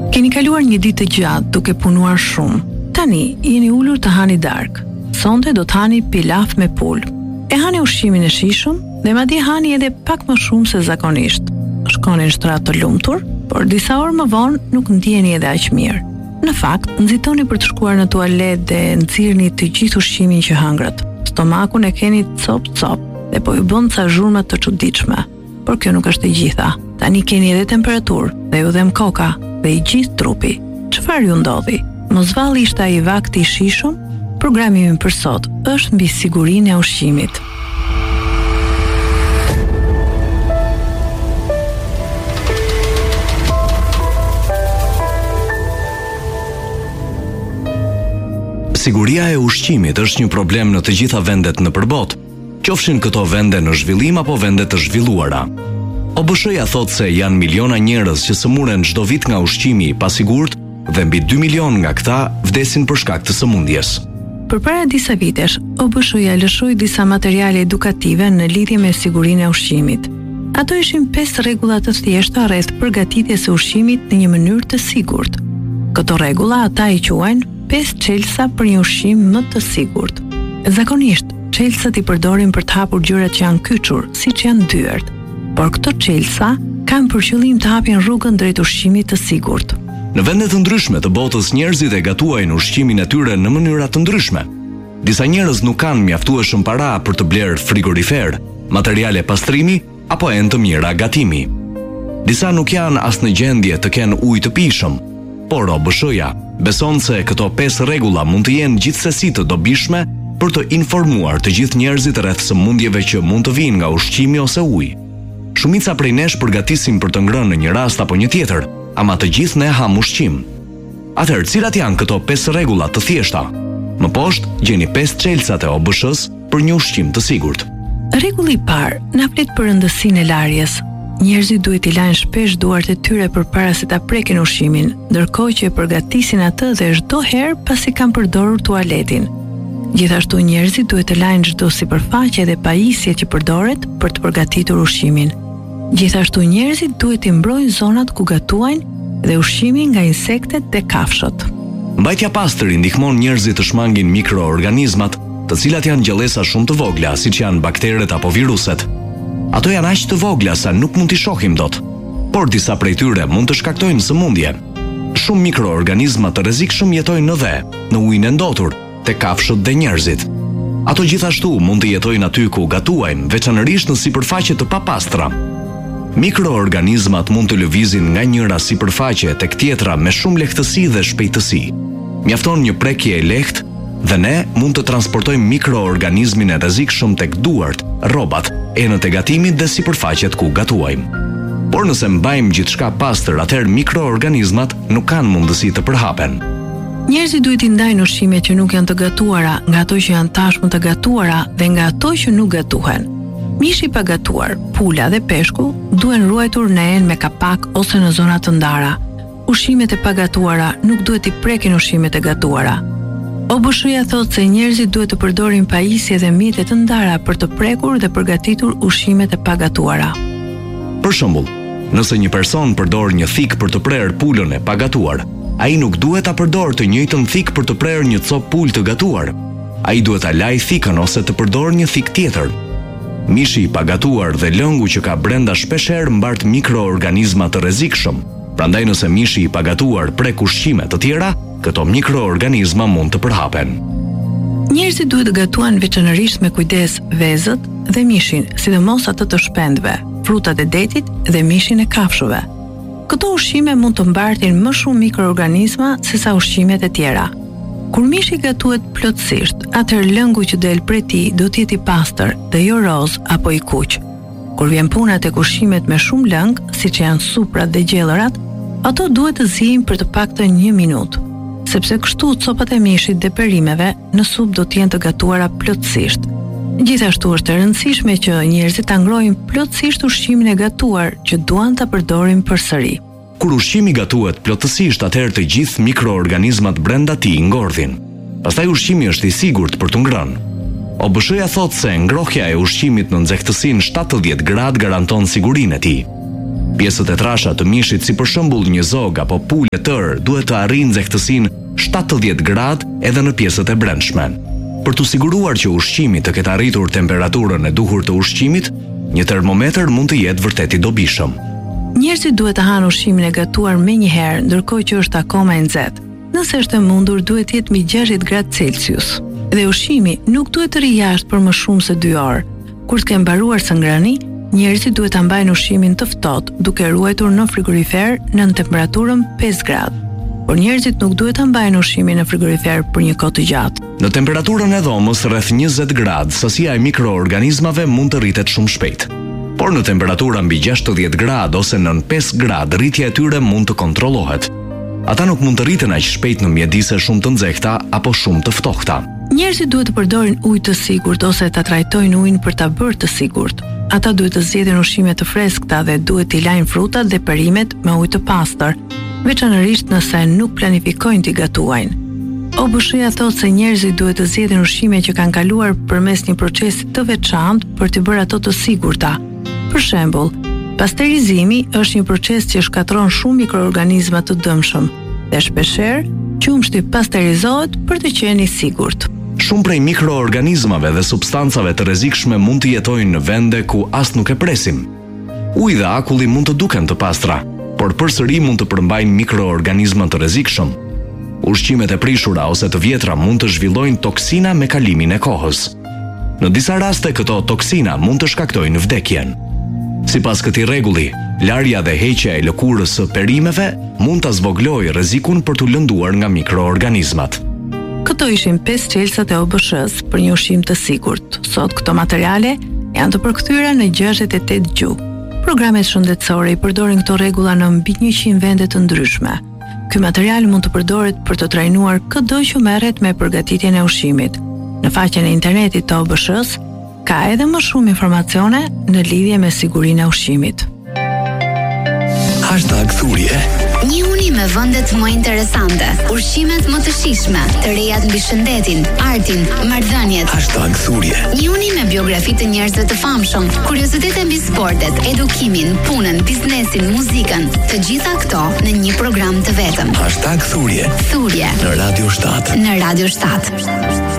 Keni kaluar një ditë të gjatë duke punuar shumë. Tani jeni ulur të hani darkë. Sonte do të hani pilaf me pul. E hani ushqimin e shishëm dhe madje hani edhe pak më shumë se zakonisht. Shkoni në shtrat të lumtur, por disa orë më vonë nuk ndjeni edhe aq mirë. Në fakt, nxitoni për të shkuar në tualet dhe nxirrni të gjithë ushqimin që hëngrët. Stomakun e keni cop dhe po ju bën ca zhurma të çuditshme. Por kjo nuk është e gjitha. Tani keni edhe temperaturë dhe ju dhem koka dhe i gjithë trupi. Çfarë ju ndodhi? Mos valli ishte ai vakti i shishëm? Programi im për sot është mbi sigurinë e ushqimit. Siguria e ushqimit është një problem në të gjitha vendet në përbot, qofshin këto vende në zhvillim apo vende të zhvilluara. OBSH-ja thotë se janë miliona njerëz që sëmuren çdo vit nga ushqimi i pasigurt dhe mbi 2 milion nga këta vdesin për shkak të sëmundjes. Përpara disa vitesh, OBSH-ja lëshoi disa materiale edukative në lidhje me sigurinë e ushqimit. Ato ishin 5 rregulla të thjeshta rreth përgatitjes së ushqimit në një mënyrë të sigurt. Këto rregulla ata i quajnë 5 çelësa për një ushqim më të sigurt. Zakonisht, çelësat i përdorin për të hapur gjërat që janë kyçur, siç janë dyert. Por këto çelësa kanë për qëllim të hapin rrugën drejt ushqimit të sigurt. Në vende të ndryshme të botës njerëzit e gatuajnë ushqimin e tyre në mënyra të ndryshme. Disa njerëz nuk kanë mjaftueshëm para për të blerë frigorifer, materiale pastrimi apo enë të mira gatimi. Disa nuk janë as në gjendje të kenë ujë të pijshëm, por OBSH-ja beson se këto 5 rregulla mund të jenë gjithsesi të dobishme për të informuar të gjithë njerëzit rreth sëmundjeve që mund të vinë nga ushqimi ose uji. Shumica prej nesh përgatisim për të ngrënë në një rast apo një tjetër, ama të gjithë ne ham ushqim. Atëherë, cilat janë këto 5 rregulla të thjeshta? Më poshtë gjeni 5 çelësat e OBSH-s për një ushqim të sigurt. Rregulli i parë na flet për rëndësinë e larjes. Njerëzit duhet i lajnë shpesh duart e tyre përpara se ta prekin ushqimin, ndërkohë që e përgatisin atë dhe çdo herë pasi kanë përdorur tualetin. Gjithashtu njerëzit duhet të lajnë çdo sipërfaqe dhe pajisje që përdoret për të përgatitur ushqimin. Gjithashtu njerëzit duhet të mbrojnë zonat ku gatuajnë dhe ushqimin nga insektet dhe kafshët. Mbajtja pastër i ndihmon njerëzit të shmangin mikroorganizmat, të cilat janë gjellësa shumë të vogla, siç janë bakteret apo viruset. Ato janë aq të vogla sa nuk mund t'i shohim dot, por disa prej tyre mund të shkaktojnë sëmundje. Shumë mikroorganizma të rrezikshëm jetojnë në dhe, në ujin e ndotur, te kafshët dhe njerëzit. Ato gjithashtu mund të jetojnë aty ku gatuajmë, veçanërisht në sipërfaqe të papastra. Mikroorganizmat mund të lëvizin nga njëra sipërfaqe tek tjetra me shumë lehtësi dhe shpejtësi. Mjafton një prekje e lehtë dhe ne mund të transportojmë mikroorganizmin e rrezikshëm tek duart, rrobat, enët e gatimit dhe sipërfaqet ku gatuajmë. Por nëse mbajmë gjithçka pastër, atëherë mikroorganizmat nuk kanë mundësi të përhapen. Njerëzit duhet i ndajnë ushqimet që nuk janë të gatuara nga ato që janë tashmë të gatuara dhe nga ato që nuk gatuhen. Mishi i pagatuar, pula dhe peshku duhen ruajtur në enë me kapak ose në zona të ndara. Ushqimet e pagatuara nuk duhet i prekin ushqimet e gatuara. OBSH-ja thotë se njerëzit duhet të përdorin pajisje dhe mjete të ndara për të prekur dhe përgatitur ushqimet e pagatuara. Për shembull, nëse një person përdor një thik për të prerë pulën e pagatuar, ai nuk duhet ta përdorë të njëjtën thik për të prerë një copë pulë të gatuar. Ai duhet ta lajë thikën ose të përdorë një thik tjetër. Mishi i pagatuar dhe lëngu që ka brenda shpeshherë mbart mikroorganizma të rrezikshëm. Prandaj nëse mishi i pagatuar prek ushqime të tjera, këto mikroorganizma mund të përhapen. Njerëzit duhet të gatuajnë veçanërisht me kujdes vezët dhe mishin, sidomos atë të shpendëve, frutat e detit dhe mishin e kafshëve. Këto ushqime mund të mbartin më shumë mikroorganizma se sa ushqimet e tjera. Kur mishi gatuhet plotësisht, atëherë lëngu që del prej tij do të jetë i pastër dhe jo roz apo i kuq. Kur vjen puna tek ushqimet me shumë lëng, siç janë suprat dhe gjellërat, ato duhet të zihen për të paktën 1 minutë, sepse kështu copat e mishit dhe perimeve në supë do të jenë të gatuara plotësisht. Gjithashtu është e rëndësishme që njerëzit ta ngrojnë plotësisht ushqimin e gatuar që duan ta përdorin përsëri. Kur ushqimi gatuhet plotësisht, atëherë të gjithë mikroorganizmat brenda tij ngordhin. Pastaj ushqimi është i sigurt për të ngrënë. OBSH-ja thotë se ngrohja e ushqimit në nxehtësinë 70 gradë garanton sigurinë e tij. Pjesët e trasha të mishit, si për shembull një zog apo pulë e tërë, duhet të arrijnë nxehtësinë 70 gradë edhe në pjesët e brendshme. Për të siguruar që ushqimi të ketë arritur temperaturën e duhur të ushqimit, një termometër mund të jetë vërtet i dobishëm. Njerëzit duhet të hanë ushqimin e gatuar menjëherë, ndërkohë që është akoma e nxehtë. Nëse është e mundur, duhet të jetë mbi 60 gradë Celsius. Dhe ushqimi nuk duhet të rrijë jashtë për më shumë se 2 orë. Kur të kenë mbaruar së ngrani, njerëzit duhet ta mbajnë ushqimin të ftohtë, duke ruajtur në frigorifer në temperaturën 5 gradë. Por njerëzit nuk duhet ta mbajnë ushqimin në frigorifer për një kohë të gjatë. Në temperaturën e dhomës rreth 20 gradë, sasia e mikroorganizmave mund të rritet shumë shpejt. Por në temperatura mbi 60 gradë ose nën 5 gradë, rritja e tyre mund të kontrollohet. Ata nuk mund të rriten aq shpejt në mjedise shumë të nxehta apo shumë të ftohta. Njerëzit duhet të përdorin ujë të sigurt ose ta trajtojnë ujin për ta bërë të sigurt. Ata duhet të zgjedhin ushqime të freskëta dhe duhet t'i lajnë frutat dhe perimet me ujë të pastër, veçanërisht nëse nuk planifikojnë t'i gatuajnë. OBSH-ja thotë se njerëzit duhet të zgjedhin ushqime që kanë kaluar përmes një procesi të veçantë për t'i bërë ato të sigurta. Për shembull, pasterizimi është një proces që shkatërron shumë mikroorganizma të dëmshëm dhe shpeshherë qumshti pasterizohet për të qenë i sigurt. Shumë prej mikroorganizmave dhe substancave të rrezikshme mund të jetojnë në vende ku as nuk e presim. Uji dhe akulli mund të duken të pastra, por përsëri mund të përmbajnë mikroorganizma të rrezikshëm. Ushqimet e prishura ose të vjetra mund të zhvillojnë toksina me kalimin e kohës. Në disa raste këto toksina mund të shkaktojnë vdekjen. Sipas këtij rregulli, larja dhe heqja e lëkurës së perimeve mund ta zvoglojë rrezikun për të lënduar nga mikroorganizmat. Këto ishin 5 çelësat e OBSH-s për një ushqim të sigurt. Sot këto materiale janë të përkthyera në 68 gjuhë. Programet shëndetësore i përdorin këto rregulla në mbi 100 vende të ndryshme. Ky material mund të përdoret për të trajnuar çdo që merret me përgatitjen e ushqimit. Në faqen e internetit të OBSH-s ka edhe më shumë informacione në lidhje me sigurinë e ushqimit. #thurje. Një uni me vendet më interesante, ushqimet më të shijshme, të rejat mbi shëndetin, artin, marrëdhëniet. #thurje. Një uni me biografi të njerëzve të famshëm, kuriozitete mbi sportet, edukimin, punën, biznesin, muzikën, të gjitha këto në një program të vetëm. #thurje. Thurje Në Radio 7. Në Radio 7.